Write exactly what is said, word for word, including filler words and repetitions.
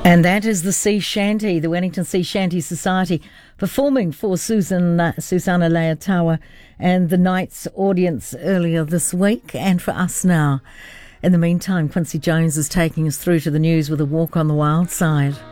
And that is the Sea Shanty, the Wellington Sea Shanty Society, performing for Susan, uh, Susana Leotawa and the Knights audience earlier this week, and for us now. In the meantime, Quincy Jones is taking us through to the news with a walk on the wild side.